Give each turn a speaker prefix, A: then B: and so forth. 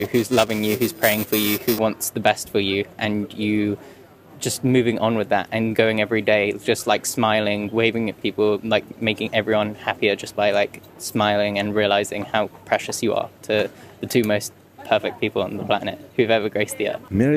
A: who's loving you, who's praying for you, who wants the best for you, and you just moving on with that and going every day, just like smiling, waving at people, like making everyone happier just by like smiling and realizing how precious you are to the two most perfect people on the planet who've ever graced the earth.